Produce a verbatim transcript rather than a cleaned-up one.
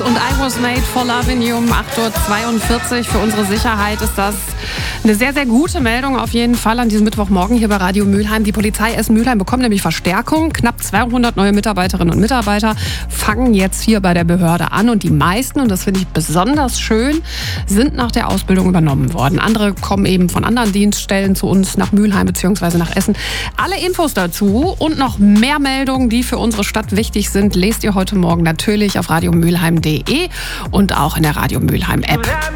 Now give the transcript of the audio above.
und I Was Made for Loving You um acht Uhr zweiundvierzig. Für unsere Sicherheit ist das eine sehr, sehr gute Meldung auf jeden Fall an diesem Mittwochmorgen hier bei Radio Mülheim. Die Polizei Essen-Mülheim bekommt nämlich Verstärkung. Knapp zweihundert neue Mitarbeiterinnen und Mitarbeiter fangen jetzt hier bei der Behörde an. Und die meisten, und das finde ich besonders schön, sind nach der Ausbildung übernommen worden. Andere kommen eben von anderen Dienststellen zu uns nach Mülheim bzw. nach Essen. Alle Infos dazu und noch mehr Meldungen, die für unsere Stadt wichtig sind, lest ihr heute Morgen natürlich auf radiomülheim punkt de und auch in der Radio Mülheim App.